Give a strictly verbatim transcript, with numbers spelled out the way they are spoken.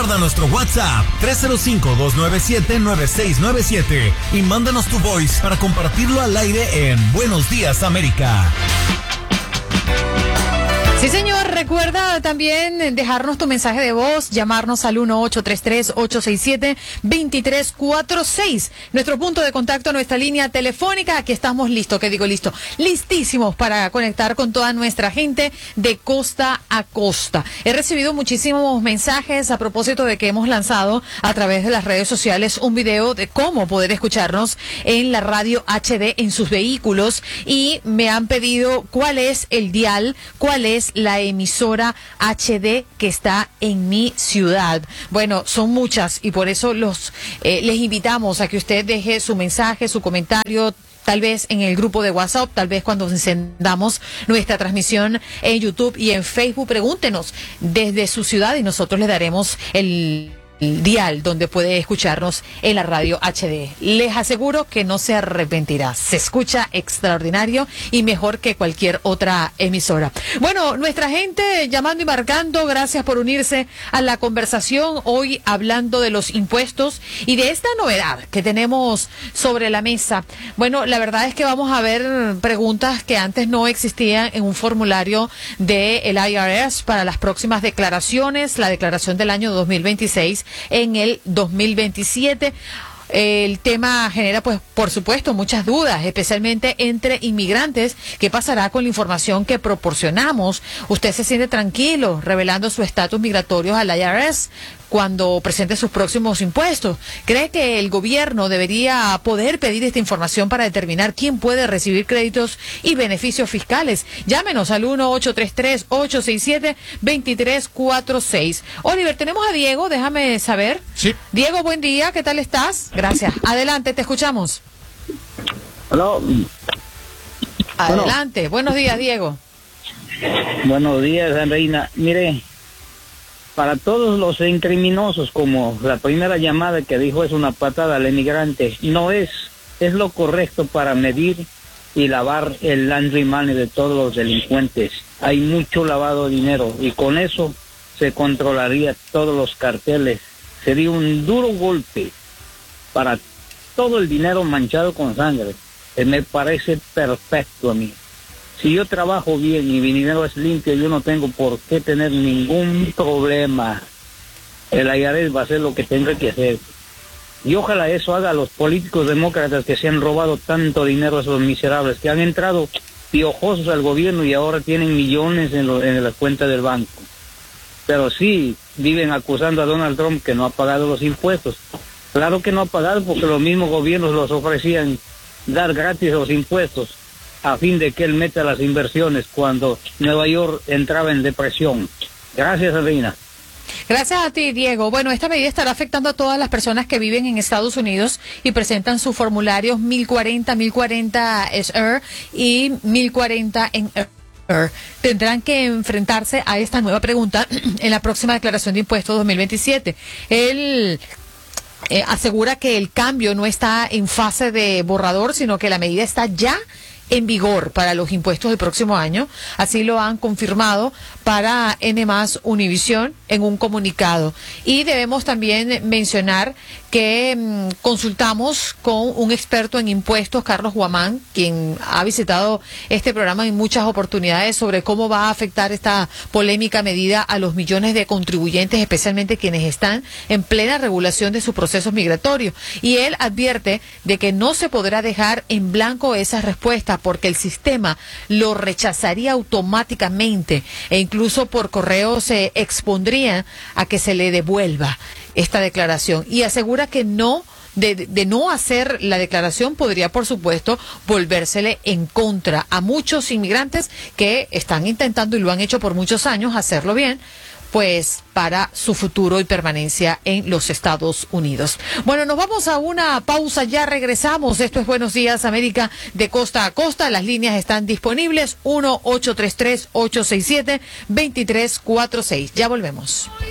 Guarda nuestro WhatsApp tres cero cinco, dos nueve siete, nueve seis nueve siete y mándanos tu voice para compartirlo al aire en Buenos Días América. Sí, señor, recuerda también dejarnos tu mensaje de voz, llamarnos al uno ocho tres tres, ocho seis siete, dos tres cuatro seis. Nuestro punto de contacto, nuestra línea telefónica. Aquí estamos listos, ¿qué digo listo? Listísimos para conectar con toda nuestra gente de costa a costa. He recibido muchísimos mensajes a propósito de que hemos lanzado a través de las redes sociales un video de cómo poder escucharnos en la radio H D en sus vehículos y me han pedido cuál es el dial, cuál es la emisora H D que está en mi ciudad. Bueno, son muchas y por eso los eh, les invitamos a que usted deje su mensaje, su comentario, tal vez en el grupo de WhatsApp, tal vez cuando encendamos nuestra transmisión en YouTube y en Facebook. Pregúntenos desde su ciudad y nosotros le daremos el dial donde puede escucharnos en la radio H D. Les aseguro que no se arrepentirá. Se escucha extraordinario y mejor que cualquier otra emisora. Bueno, nuestra gente llamando y marcando, gracias por unirse a la conversación hoy hablando de los impuestos y de esta novedad que tenemos sobre la mesa. Bueno, la verdad es que vamos a ver preguntas que antes no existían en un formulario del I R S para las próximas declaraciones, la declaración del año dos mil veintiséis en el dos mil veintisiete. El tema genera, pues, por supuesto, muchas dudas, especialmente entre inmigrantes. ¿Qué pasará con la información que proporcionamos? ¿Usted se siente tranquilo revelando su estatus migratorio al I R S cuando presente sus próximos impuestos? ¿Cree que el gobierno debería poder pedir esta información para determinar quién puede recibir créditos y beneficios fiscales? Llámenos al uno ocho tres tres, ocho seis siete, dos tres cuatro seis. Oliver, tenemos a Diego, déjame saber. Sí. Diego, buen día, ¿qué tal estás? Gracias. Adelante, te escuchamos. Hola. Adelante. Bueno. Buenos días, Diego. Buenos días, Reina. Mire, para todos los incriminosos, como la primera llamada que dijo es una patada al emigrante, no es, es lo correcto para medir y lavar el laundry money de todos los delincuentes. Hay mucho lavado de dinero y con eso se controlaría todos los carteles. Sería un duro golpe para todo el dinero manchado con sangre. Eh, me parece perfecto a mí. Si yo trabajo bien y mi dinero es limpio, yo no tengo por qué tener ningún problema. El I R S va a hacer lo que tenga que hacer. Y ojalá eso haga a los políticos demócratas que se han robado tanto dinero a esos miserables, que han entrado piojosos al gobierno y ahora tienen millones en, lo, en la cuenta del banco. Pero sí, viven acusando a Donald Trump que no ha pagado los impuestos. Claro que no ha pagado porque los mismos gobiernos los ofrecían dar gratis los impuestos a fin de que él meta las inversiones cuando Nueva York entraba en depresión. Gracias, Reina. Gracias a ti, Diego. Bueno, esta medida estará afectando a todas las personas que viven en Estados Unidos y presentan sus formularios mil cuarenta, mil cuarenta S R y mil cuarenta en R. Tendrán que enfrentarse a esta nueva pregunta en la próxima declaración de impuestos dos mil veintisiete. Él eh, asegura que el cambio no está en fase de borrador, sino que la medida está ya en vigor para los impuestos del próximo año. Así lo han confirmado para N más Univisión en un comunicado. Y debemos también mencionar que mmm, consultamos con un experto en impuestos, Carlos Guamán, quien ha visitado este programa en muchas oportunidades, sobre cómo va a afectar esta polémica medida a los millones de contribuyentes, especialmente quienes están en plena regulación de sus procesos migratorios. Y él advierte de que no se podrá dejar en blanco esas respuestas porque el sistema lo rechazaría automáticamente e incluso por correo se expondría a que se le devuelva esta declaración, y asegura que no de, de no hacer la declaración podría, por supuesto, volvérsele en contra a muchos inmigrantes que están intentando, y lo han hecho por muchos años, hacerlo bien, pues para su futuro y permanencia en los Estados Unidos. Bueno, nos vamos a una pausa, ya regresamos. Esto es Buenos Días América de costa a costa. Las líneas están disponibles, uno ocho tres tres, ocho seis siete, dos tres cuatro seis. Ya volvemos.